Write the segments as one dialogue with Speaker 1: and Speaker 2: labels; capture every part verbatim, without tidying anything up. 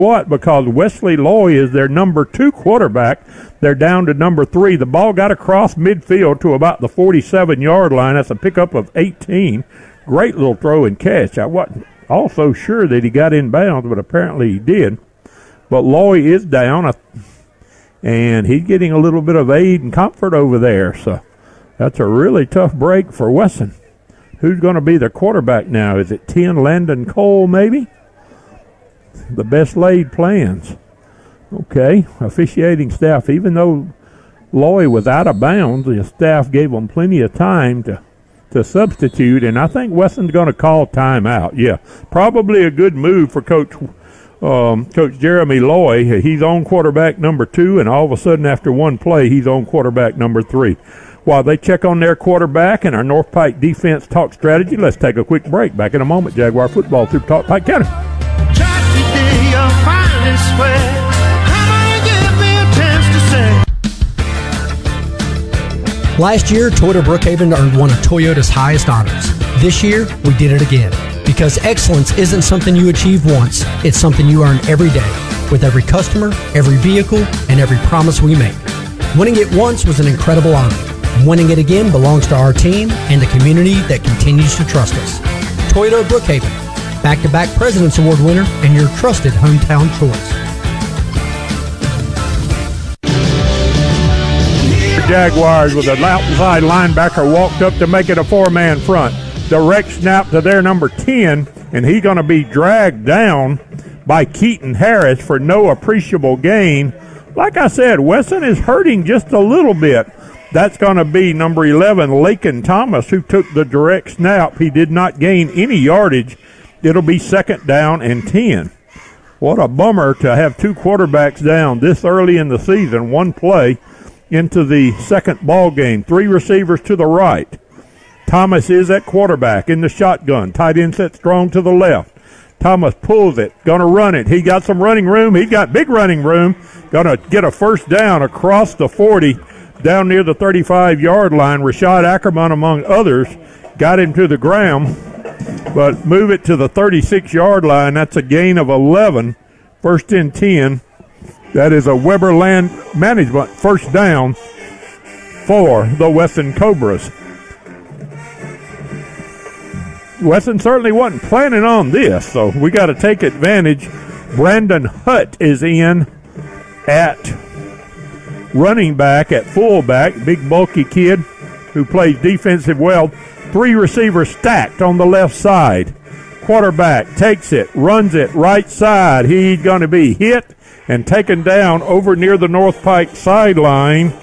Speaker 1: what, because Wesley Loy is their number two quarterback. They're down to number three. The ball got across midfield to about the forty-seven-yard line. That's a pickup of eighteen. Great little throw and catch. I wasn't also sure that he got in bounds, but apparently he did. But Loy is down, and he's getting a little bit of aid and comfort over there. So that's a really tough break for Wesson. Who's going to be their quarterback now? Is it ten Landon Cole maybe? The best laid plans. Okay, officiating staff, even though Loy was out of bounds, the staff gave them plenty of time to, to substitute, and I think Wesson's going to call timeout. Yeah, probably a good move for Coach um, Coach Jeremy Loy. He's on quarterback number two, and all of a sudden after one play, he's on quarterback number three. While they check on their quarterback and our North Pike defense talk strategy, let's take a quick break. Back in a moment, Jaguar football through Talk Pike County.
Speaker 2: Last year, Toyota Brookhaven earned one of Toyota's highest honors. This year, we did it again. Because excellence isn't something you achieve once, it's something you earn every day, with every customer, every vehicle, and every promise we make. Winning it once was an incredible honor. Winning it again belongs to our team and the community that continues to trust us. Toyota Brookhaven, back-to-back President's Award winner and your trusted hometown choice.
Speaker 1: Jaguars with an outside linebacker walked up to make it a four-man front. Direct snap to their number ten, and he's going to be dragged down by Keaton Harris for no appreciable gain. Like I said, Wesson is hurting just a little bit. That's going to be number eleven, Lakin Thomas, who took the direct snap. He did not gain any yardage. It'll be second down and ten. What a bummer to have two quarterbacks down this early in the season, one play into the second ball game. Three receivers to the right. Thomas is at quarterback in the shotgun. Tight end set strong to the left. Thomas pulls it, going to run it. He got some running room. He got big running room. Going to get a first down across the forty, down near the thirty-five-yard line. Rashad Ackerman, among others, got him to the ground, but move it to the thirty-six-yard line. That's a gain of eleven, first and ten. That is a Weber Land Management first down for the Wesson Cobras. Wesson certainly wasn't planning on this, so we got to take advantage. Brandon Hutt is in at running back, at fullback, big bulky kid who plays defensive well. Three receivers stacked on the left side. Quarterback takes it, runs it right side. He's going to be hit and taken down over near the North Pike sideline.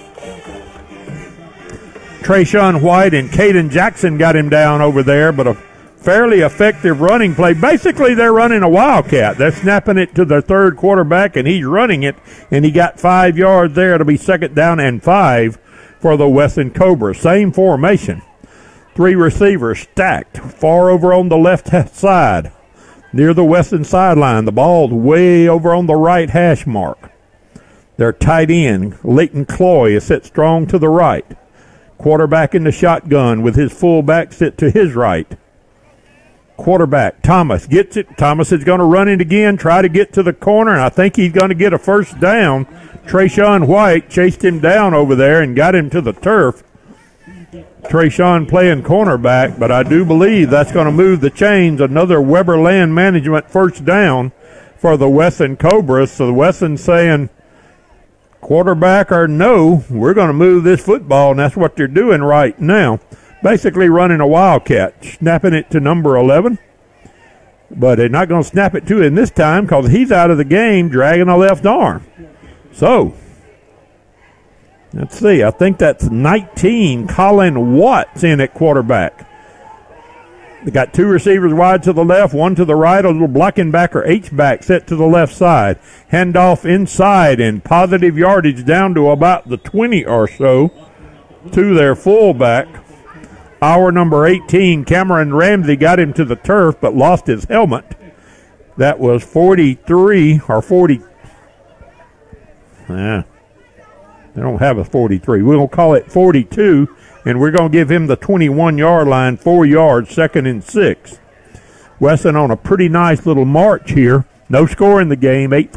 Speaker 1: Trayshawn White and Caden Jackson got him down over there, but a fairly effective running play. Basically, they're running a wildcat. They're snapping it to their third quarterback, and he's running it, and he got five yards there. It'll be second down and five for the Wesson Cobras. Same formation. Three receivers stacked far over on the left side near the Wesson sideline. The ball's way over on the right hash mark. Their tight end, Leighton Cloy, is set strong to the right. Quarterback in the shotgun with his fullback set to his right. Quarterback, Thomas, gets it. Thomas is going to run it again, try to get to the corner, and I think he's going to get a first down. Trayshawn White chased him down over there and got him to the turf. Trayshawn playing cornerback, but I do believe that's going to move the chains. Another Weber Land Management first down for the Wesson Cobras. So the Wesson saying, quarterback or no, we're going to move this football, and that's what they're doing right now. Basically running a wildcat, snapping it to number eleven. But they're not going to snap it to him this time because he's out of the game, dragging a left arm. So, let's see. I think that's nineteen, Colin Watts in at quarterback. They got two receivers wide to the left, one to the right, a little blocking back or H-back set to the left side. Handoff inside and positive yardage down to about the twenty or so to their fullback. Our number eighteen, Cameron Ramsey, got him to the turf but lost his helmet. That was forty-three or forty. Yeah. They don't have a forty-three. We'll call it forty-two, and we're going to give him the twenty-one-yard line, four yards, second and six. Wesson on a pretty nice little march here No score in the game, eight